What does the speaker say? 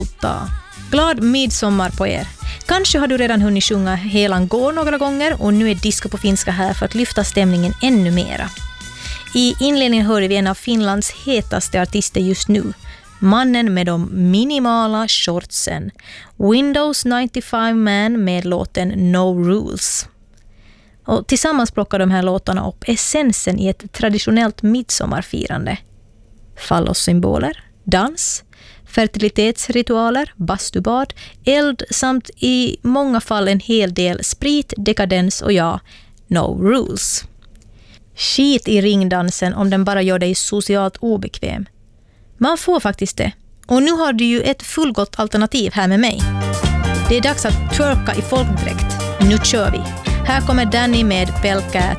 Glad midsommar på er. Kanske har du redan hunnit sjunga Helan går några gånger och nu är disco på finska här för att lyfta stämningen ännu mera. I inledningen hör vi en av Finlands hetaste artister just nu. Mannen med de minimala shortsen. Windows 95 Man med låten No Rules. Och tillsammans plockar de här låtarna upp essensen i ett traditionellt midsommarfirande. Fallossymboler, dans, fertilitetsritualer, bastubad, eld samt i många fall en hel del sprit, dekadens och no rules. Skit i ringdansen om den bara gör dig socialt obekväm. Man får faktiskt det. Och nu har du ju ett fullgott alternativ här med mig. Det är dags att twerka i folkdräkt. Nu kör vi. Här kommer Danny med Bellcat